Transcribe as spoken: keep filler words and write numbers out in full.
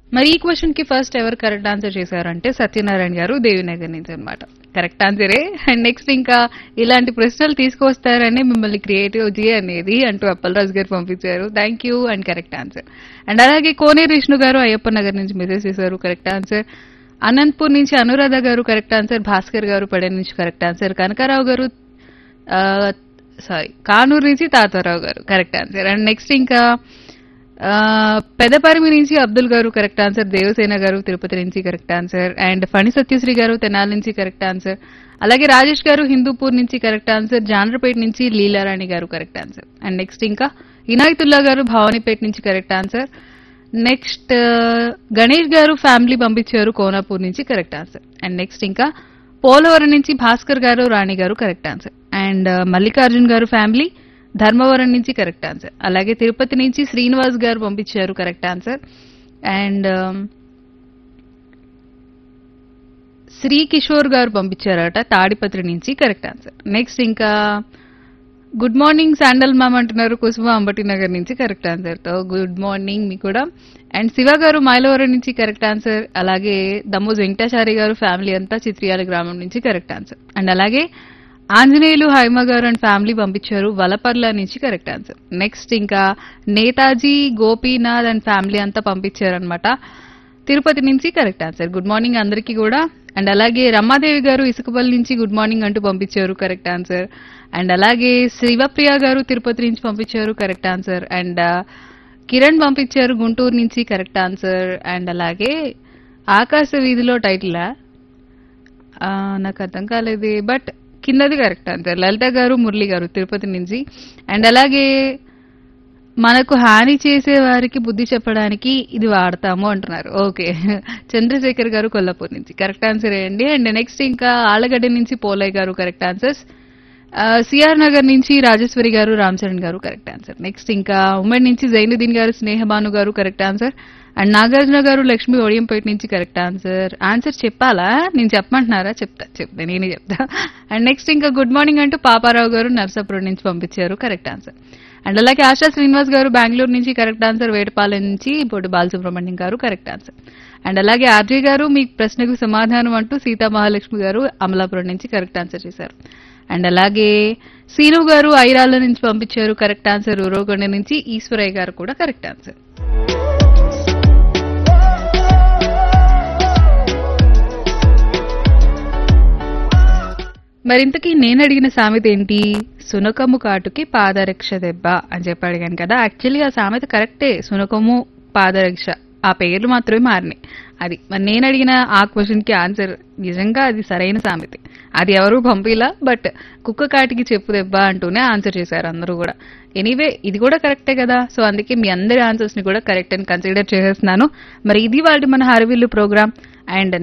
మరి ఈ క్వశ్చన్ కి ఫస్ట్ ఎవరు కరెక్ట్ ఆన్సర్ చేశారంటే సత్యనారాయణ గారు దేవినగర్ నుంచి అనమాట. కరెక్ట్ ఆన్సరే. అండ్ నెక్స్ట్ ఇంకా ఇలాంటి ప్రశ్నలు తీసుకొస్తారని మిమ్మల్ని క్రియేటివిటీ అనేది అంటూ అప్పలరాజు గారు పంపించారు. Thank you and correct answer. And అలాగే కోనేరు విష్ణు గారు అయ్యప్ప నగర్ నుంచి మెసేజ్ చేశారు. Correct answer. అనంతపూర్ నుంచి అనురాధ గారు కరెక్ట్ ఆన్సర్. భాస్కర్ గారు పడే నుంచి కరెక్ట్ ఆన్సర్. కనకారావు గారు సారీ కానూరు నుంచి తాతారావు గారు కరెక్ట్ ఆన్సర్. అండ్ నెక్స్ట్ ఇంకా పెదపరిమి నుంచి అబ్దుల్ గారు కరెక్ట్ ఆన్సర్. దేవసేన గారు తిరుపతి నుంచి correct answer. And Phani Satyasri గారు తెనాలి నుంచి కరెక్ట్ ఆన్సర్. అలాగే రాజేష్ గారు హిందూపూర్ నుంచి కరెక్ట్ ఆన్సర్. జాండ్రపేట నుంచి లీలారాణి గారు కరెక్ట్ ఆన్సర్. అండ్ నెక్స్ట్ ఇంకా ఇనాయతుల్లా గారు భవానీపేట నుంచి కరెక్ట్ ఆన్సర్. నెక్స్ట్ గణేష్ గారు ఫ్యామిలీ పంపించారు కోనాపూర్ నుంచి కరెక్ట్ ఆన్సర్. అండ్ నెక్స్ట్ ఇంకా పోలవరం నుంచి భాస్కర్ గారు రాణి గారు కరెక్ట్ ఆన్సర్. అండ్ మల్లికార్జున్ గారు ఫ్యామిలీ ధర్మవరం నుంచి కరెక్ట్ ఆన్సర్. అలాగే తిరుపతి నుంచి శ్రీనివాస్ గారు పంపించారు correct answer. And Shri Kishore గారు పంపించారట తాడిపత్రి నుంచి కరెక్ట్ ఆన్సర్. నెక్స్ట్ ఇంకా గుడ్ మార్నింగ్ శాండల్ మామ్ అంటున్నారు కుసుమ అంబటి నగర్ నుంచి కరెక్ట్ ఆన్సర్ తో గుడ్ మార్నింగ్ మీ కూడా. అండ్ శివ గారు మైలవరం నుంచి కరెక్ట్ ఆన్సర్. అలాగే దమ్మోజ్ వెంకటాచారి గారు ఫ్యామిలీ అంతా చిత్రియాల గ్రామం నుంచి కరెక్ట్ ఆన్సర్. అండ్ అలాగే ఆంజనేయులు హైమ గారు అండ్ ఫ్యామిలీ పంపించారు వలపర్ల నుంచి కరెక్ట్ ఆన్సర్. నెక్స్ట్ ఇంకా నేతాజీ గోపీనాథ్ అండ్ ఫ్యామిలీ అంతా పంపించారనమాట తిరుపతి నుంచి కరెక్ట్ ఆన్సర్. గుడ్ మార్నింగ్ అందరికీ కూడా. అండ్ అలాగే రమాదేవి గారు ఇసుకపల్లి నుంచి గుడ్ మార్నింగ్ అంటూ పంపించారు కరెక్ట్ ఆన్సర్. అండ్ అలాగే శివప్రియ గారు తిరుపతి నుంచి పంపించారు కరెక్ట్ ఆన్సర్. అండ్ కిరణ్ పంపించారు గుంటూరు నుంచి కరెక్ట్ ఆన్సర్. అండ్ అలాగే ఆకాశ వీధిలో టైటిలా నాకు అర్థం కాలేదు బట్ కిందది కరెక్ట్ ఆన్సర్. లలిత గారు మురళి గారు తిరుపతి నుంచి. అండ్ అలాగే మనకు హాని చేసే వారికి బుద్ధి చెప్పడానికి ఇది వాడతాము అంటున్నారు. ఓకే చంద్రశేఖర్ గారు కొల్లాపూర్ నుంచి కరెక్ట్ ఆన్సర్ వేయండి. అండ్ నెక్స్ట్ ఇంకా ఆళ్లగడ్డ నుంచి పోలయ్య గారు కరెక్ట్ ఆన్సర్స్. సిఆర్ నగర్ నుంచి రాజేశ్వరి గారు రామచరణ్ గారు కరెక్ట్ ఆన్సర్. నెక్స్ట్ ఇంకా ఉమ్మడి నుంచి జైనుద్దీన్ గారు స్నేహబాను గారు కరెక్ట్ ఆన్సర్. అండ్ నాగార్జున గారు లక్ష్మి ఒడియంపేట నుంచి కరెక్ట్ ఆన్సర్. ఆన్సర్ చెప్పాలా నేను చెప్పమంటున్నారా? చెప్తా చెప్తా నేనే చెప్తా. అండ్ నెక్స్ట్ ఇంకా గుడ్ మార్నింగ్ అంటూ పాపారావు గారు నర్సాపురం నుంచి పంపించారు కరెక్ట్ ఆన్సర్. అండ్ అలాగే ఆశా శ్రీనివాస్ గారు బెంగళూరు నుంచి కరెక్ట్ ఆన్సర్. వేటపాలెం నుంచి బొడ్డు బాలసుబ్రహ్మణ్యం గారు కరెక్ట్ ఆన్సర్. అండ్ అలాగే ఆర్జే గారు మీ ప్రశ్నకు సమాధానం అంటూ సీతా మహాలక్ష్మి గారు అమలాపురం నుంచి కరెక్ట్ ఆన్సర్ చేశారు. అండ్ అలాగే సీను గారు ఐరాల నుంచి పంపించారు కరెక్ట్ ఆన్సర్. ఉరవకొండ నుంచి ఈశ్వరయ్య గారు కూడా కరెక్ట్ ఆన్సర్. మరింతకీ నేను అడిగిన సామెత ఏంటి? సునకము కాటుకి పాదరక్ష దెబ్బ అని చెప్పి అడిగాను కదా. యాక్చువల్లీ ఆ సామెత కరెక్టే, సునకము పాదరక్ష ఆ పేర్లు మాత్రమే మారినాయి. అది మరి నేను అడిగిన ఆ క్వశ్చన్ కి ఆన్సర్ నిజంగా అది సరైన సామెత. అది ఎవరు పంపిలా బట్ కుక్క కాటికి చెప్పు దెబ్బ అంటూనే ఆన్సర్ చేశారు అందరూ కూడా. ఎనీవే ఇది కూడా కరెక్టే కదా. సో అందుకే మీ అందరి ఆన్సర్స్ ని కూడా కరెక్ట్ అని కన్సిడర్ చేసేస్తున్నాను. మరి ఇది వాటి మన హరివిల్లు ప్రోగ్రామ్. అండ్